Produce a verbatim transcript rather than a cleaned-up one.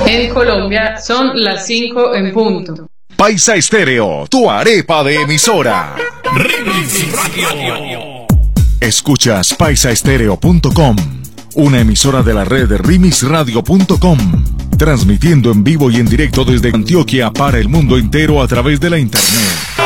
En Colombia son las cinco en punto. Paisa Estéreo, tu arepa de emisora. Remix Radio. Escuchas paisa estéreo punto com, una emisora de la red remix radio punto com, transmitiendo en vivo y en directo desde Antioquia para el mundo entero a través de la internet.